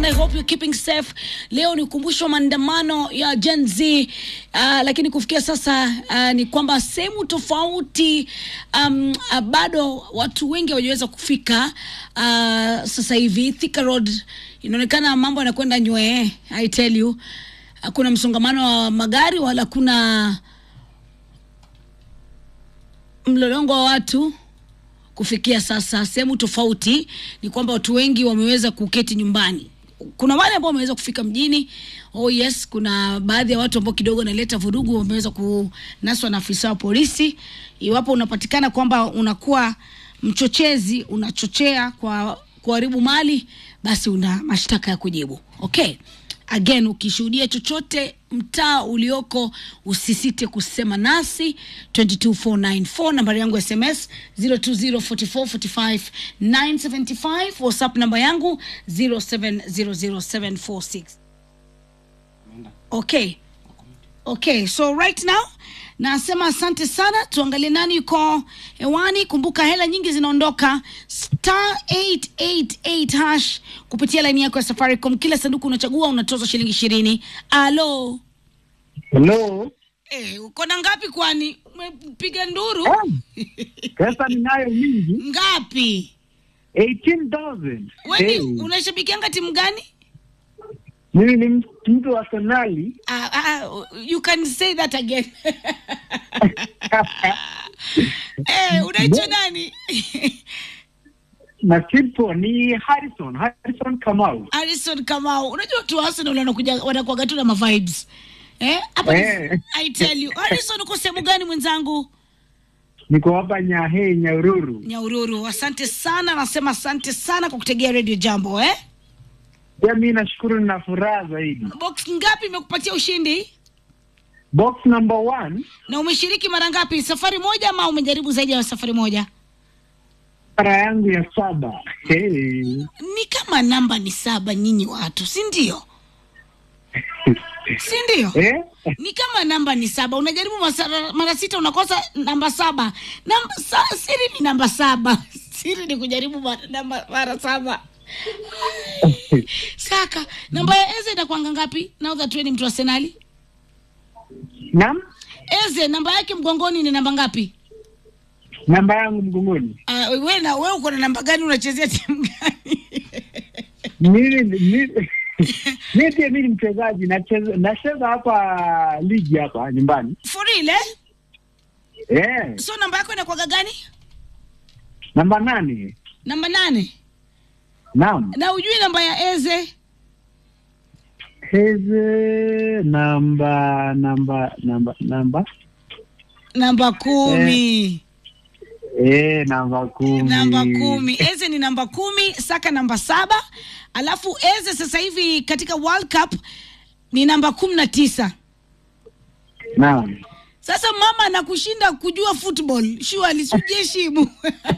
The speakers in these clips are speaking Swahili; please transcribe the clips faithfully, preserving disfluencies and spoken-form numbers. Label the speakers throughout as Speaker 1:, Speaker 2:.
Speaker 1: I hope you're keeping safe. Leo ni ukumbusho maandamano ya Gen Z, uh, lakini kufikia sasa uh, ni kwamba sehemu tofauti um, uh, bado watu wengi hawajaweza kufika. Uh, sasa hivi Thika Road inaonekana mambo yanakwenda nywe. I tell you, hakuna msongamano wa magari wala kuna mlolongo wa watu. Kufikia sasa sehemu tofauti ni kwamba watu wengi wameweza kuketi nyumbani. Kuna wale ambao wameweza kufika mjini. Oh yes, kuna baadhi ya watu ambao kidogo naleta vurugu wameweza kunaswa na afisa wa polisi. Iwapo unapatikana kwamba unakuwa mchochezi, unachochea kwa kuharibu mali, basi una mashtaka ya kujibu. Okay. Again, ukishuhudia chochote mtaa ulioko, usisite kusema nasi. Two two four nine four, nambari yangu S M S zero two zero four four four five nine seven five, WhatsApp namba yangu zero seven zero zero seven four six. Okay. Okay, so right now nasema asante sana. Tuangalie nani yuko hewani. Kumbuka hela nyingi zinaondoka. Star eight eight eight hash kupitia line yako ya Safaricom. Kila sanduku unachagua unatoza shilingi ishirini. Alo.
Speaker 2: Hello.
Speaker 1: Eh, uko na ngapi kwani? Umepiga nduru?
Speaker 2: Pesa ninayo mingi.
Speaker 1: Ngapi?
Speaker 2: eighteen thousand.
Speaker 1: Wewe
Speaker 2: Hey.
Speaker 1: Unashabikianga timu gani?
Speaker 2: Mimi ni mtu wa Arsenal.
Speaker 1: Ah, ah, you can say that again. Eh, unaitwa nani?
Speaker 2: Na Simpo ni Harrison, Harrison Kamau.
Speaker 1: Harrison Kamau. Unajua tu Arsenal wanakuja wanakuaga tu na ma vibes. Eh? Hapa
Speaker 2: Eh.
Speaker 1: I tell you. Harrison uko sehemu gani mwenzangu?
Speaker 2: Niko hapa Nyahe, Nyaururu.
Speaker 1: Nyaururu. Asante sana, nasema asante sana kwa kutegea Radio Jambo, eh?
Speaker 2: Ya mimi nashukuru na furaha zaidi.
Speaker 1: Box ngapi imekupatia ushindi?
Speaker 2: Box number one.
Speaker 1: Na umeshiriki mara ngapi? Safari moja ama umejaribu zaidi ya safari moja?
Speaker 2: Mara yangu ya saba. Hey.
Speaker 1: Ni kama namba ni saba nyinyi watu, si ndio? Si ndio?
Speaker 2: Eh?
Speaker 1: Ni kama namba ni saba. Unajaribu mara, mara sita unakosa namba saba. Namba sa, siri ni namba saba. Siri ni kujaribu mara, namba mara saba. Saka, namba ya Eze itakuanga ngapi? Now that wewe ni mtu wa Arsenal.
Speaker 2: Naam?
Speaker 1: Eze namba yake mgongoni ni namba ngapi?
Speaker 2: Namba yangu mgongoni.
Speaker 1: Ah, uh, wewe na wewe uko na namba gani, unachezea timu gani?
Speaker 2: Mimi mimi mimi pia mimi mchezaji, nacheza nacheza hapa ligi hapa nyumbani.
Speaker 1: For real eh?
Speaker 2: Eh.
Speaker 1: So namba yako inakuwa gani?
Speaker 2: Namba nane.
Speaker 1: Namba nane.
Speaker 2: Naam.
Speaker 1: Na ujui namba ya Eze?
Speaker 2: Eze namba namba namba namba
Speaker 1: Namba kumi.
Speaker 2: Eh, eh namba kumi.
Speaker 1: Namba kumi. Eze ni namba kumi, Saka namba saba. Alafu Eze sasa hivi katika World Cup ni namba kumi na tisa.
Speaker 2: Naam.
Speaker 1: Sasa mama anakushinda kujua football. Shua alisujiheshimu.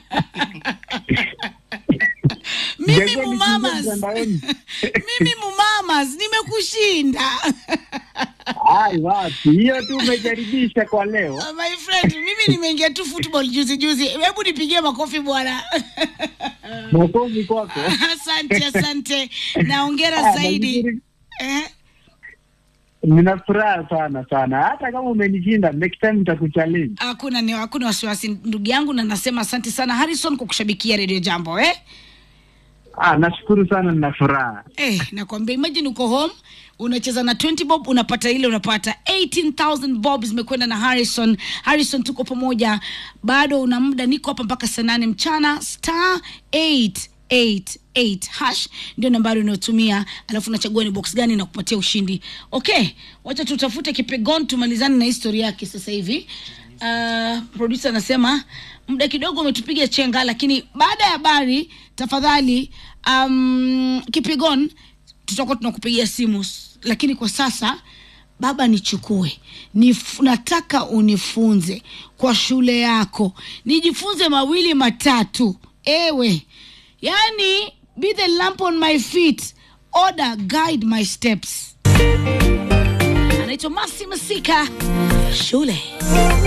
Speaker 1: Mimi mumamas. Mimi mumamas nimekushinda.
Speaker 2: Ai wapi? Hiyo tu umejaribisha kwa leo.
Speaker 1: My friend, mimi nimeingia tu football juzi juzi. Hebu nipigie makofi bwana.
Speaker 2: Makofi kwako.
Speaker 1: Asante, asante. Naongera zaidi. Eh?
Speaker 2: Nina furaha sana sana. Hata kama umenishinda, next time nitakuchallenge.
Speaker 1: Hakuna ni hakuna wasiwasi ndugu yangu, na nasema asante sana Harrison kwa kushabikia Radio Jambo, eh?
Speaker 2: Ah, nashukuru sana, nina furaha.
Speaker 1: Eh, nakwambia imagine uko home, unacheza na twenty bob, unapata ile unapata eighteen thousand bob zimekwenda na Harrison. Harrison tuko pamoja. Bado una muda, niko hapa mpaka saa nane mchana. Star eight eight eight hash ndio nambari unayotumia, alafu unachagua ni box gani na kupatia ushindi. Okay, wacha tutafute Kipegon tumalizane na historia yake sasa hivi. Uh, producer anasema muda kidogo umetupiga chenga, lakini baada ya habari tafadhali um, Kipegon tutakuwa tunakupigia simu, lakini kwa sasa baba nichukue. Nif, nataka unifunze kwa shule yako. Nijifunze mawili matatu. Ewe. Yani, be the lamp on my feet, order guide my steps. Anaitwa Masi Masika, shule.